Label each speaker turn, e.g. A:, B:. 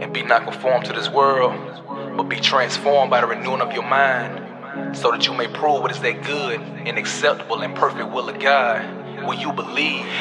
A: And be not conformed to this world, but be transformed by the renewing of your mind, so that you may prove what is that good and acceptable and perfect will of God. Will you believe?